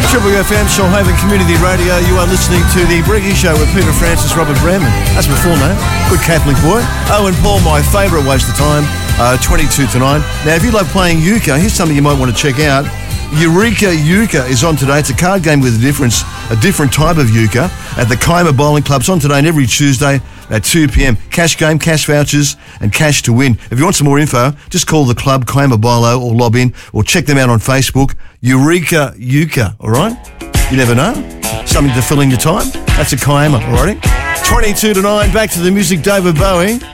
Triple FM, Shoalhaven Community Radio. You are listening to The Breggy Show with Peter Francis, Robert Bramman. That's my full name. Good Catholic boy. Owen Paul, my favourite waste of time, 22 to 9. Now, if you love playing euchre, here's something you might want to check out. Eureka Euchre is on today. It's a card game with a different type of euchre at the Kiama Bowling Club. It's on today and every Tuesday at 2 p.m. Cash game, cash vouchers and cash to win. If you want some more info, just call the club, Kiama Bolo, or lob in, or check them out on Facebook. Eureka Euchre, all right? You never know. Something to fill in your time. That's a Kiama, all right? 22 to 9, back to the music, David Bowie.